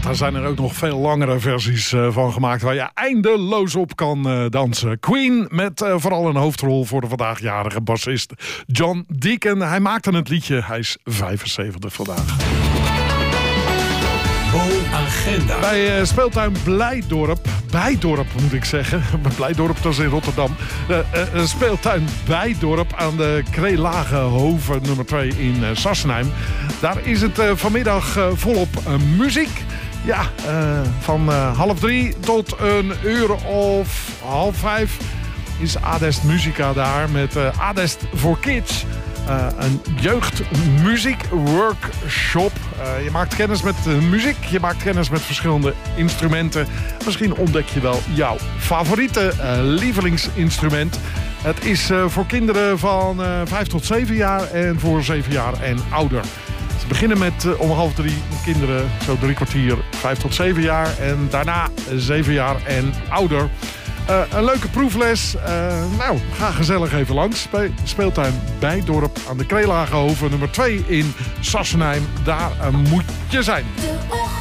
Daar zijn er ook nog veel langere versies van gemaakt waar je eindeloos op kan dansen. Queen met vooral een hoofdrol voor de vandaagjjarige bassist John Deacon. Hij maakte het liedje. Hij is 75 vandaag. Agenda. Bij speeltuin Bijdorp moet ik zeggen. Blijdorp, dat is in Rotterdam. Speeltuin Bijdorp aan de Kreelage Hoven nummer 2 in Sassenheim. Daar is het vanmiddag volop muziek. Ja, van 2:30 tot 4:30 is Adest Musica daar met Adest voor Kids. Een jeugdmuziekworkshop. Je maakt kennis met muziek, je maakt kennis met verschillende instrumenten. Misschien ontdek je wel jouw favoriete lievelingsinstrument. Het is voor kinderen van 5 tot 7 jaar en voor 7 jaar en ouder. Ze beginnen met om 2:30 kinderen, zo 3 kwartier, 5 tot 7 jaar. En daarna 7 jaar en ouder. Een leuke proefles. Ga gezellig even langs bij speeltuin Bijdorp aan de Kreelagehoven nummer 2 in Sassenheim. Daar moet je zijn.